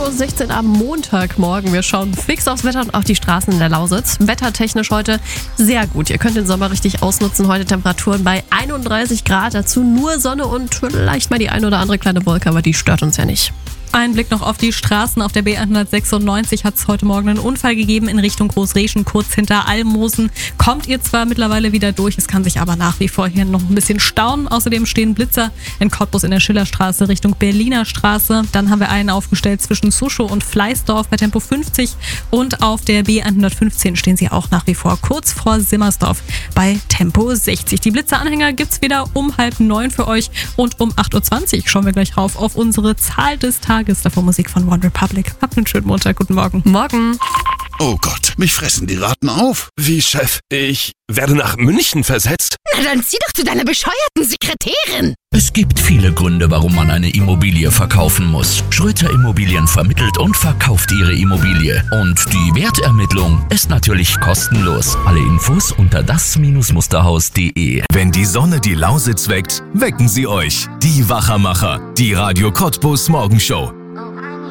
9:16 Uhr am Montagmorgen. Wir schauen fix aufs Wetter und auf die Straßen in der Lausitz. Wettertechnisch heute sehr gut. Ihr könnt den Sommer richtig ausnutzen. Heute Temperaturen bei 31 Grad. Dazu nur Sonne und vielleicht mal die ein oder andere kleine Wolke, aber die stört uns ja nicht. Ein Blick noch auf die Straßen. Auf der B196 hat es heute Morgen einen Unfall gegeben in Richtung Großreschen, kurz hinter Almosen. Kommt ihr zwar mittlerweile wieder durch, es kann sich aber nach wie vor hier noch ein bisschen stauen. Außerdem stehen Blitzer in Cottbus in der Schillerstraße Richtung Berliner Straße. Dann haben wir einen aufgestellt zwischen Suschow und Fleißdorf bei Tempo 50. Und auf der B115 stehen sie auch nach wie vor kurz vor Simmersdorf bei Tempo 60. Die Blitzeranhänger gibt's wieder um 8:30 für euch. Und um 8:20 Uhr schauen wir gleich rauf auf unsere Zahl des Tages. Davor Musik von One Republic. Habt einen schönen Montag. Guten Morgen. Morgen. Oh Gott, mich fressen die Ratten auf. Wie, Chef? Ich werde nach München versetzt? Na dann zieh doch zu deiner bescheuerten Sekretärin. Es gibt viele Gründe, warum man eine Immobilie verkaufen muss. Schröter Immobilien vermittelt und verkauft ihre Immobilie. Und die Wertermittlung ist natürlich kostenlos. Alle Infos unter das-musterhaus.de. Wenn die Sonne die Lausitz weckt, wecken sie euch. Die Wachermacher, die Radio Cottbus Morgenshow.